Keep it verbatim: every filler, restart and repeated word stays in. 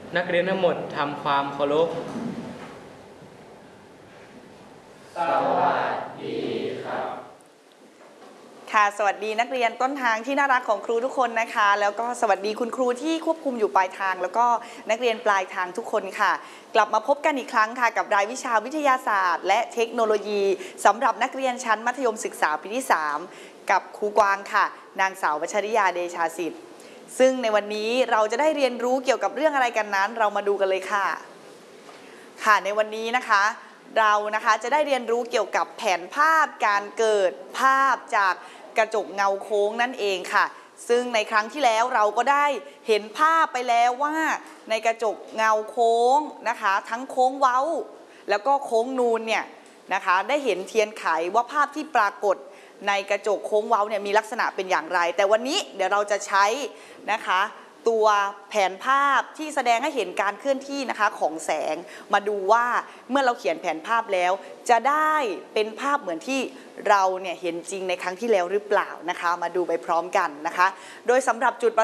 นักเรียนทั้งหมดทำความเคารพสวัสดีครับค่ะสวัสดีนักเรียนต้นทางที่น่ารักของครูทุกคนนะคะแล้วก็สวัสดีคุณครูที่ควบคุมอยู่ปลายทางแล้วก็นักเรียนปลายทางทุกคนค่ะกลับมาพบกันอีกครั้งค่ะกับรายวิชาวิทยาศาสตร์และเทคโนโลยีสำหรับนักเรียนชั้นมัธยมศึกษาปีที่สามกับครูกวางค่ะนางสาววัชริยาเดชาสิทธิ์ซึ่งในวันนี้เราจะได้เรียนรู้เกี่ยวกับเรื่องอะไรกันนั้นเรามาดูกันเลยค่ะค่ะในวันนี้นะคะเรานะคะจะได้เรียนรู้เกี่ยวกับแผนภาพการเกิดภาพจากกระจกเงาโค้งนั่นเองค่ะซึ่งในครั้งที่แล้วเราก็ได้เห็นภาพไปแล้วว่าในกระจกเงาโค้งนะคะทั้งโค้งเว้าแล้วก็โค้งนูนเนี่ยนะคะได้เห็นเทียนไขว่าภาพที่ปรากฏในกระจกโค้งเว้าเนี่ยมีลักษณะเป็นอย่างไรแต่วันนี้เดี๋ยวเราจะใช้นะคะตัวแผนภาพที่แสดงให้เห็นการเคลื่อนที่นะคะของแสงมาดูว่าเมื่อเราเขียนแผนภาพแล้วจะได้เป็นภาพเหมือนที่เราเนี่ยเห็นจริงในครั้งที่แล้วหรือเปล่านะคะมาดูไปพร้อมกันนะคะโดยสำหรับจุดประ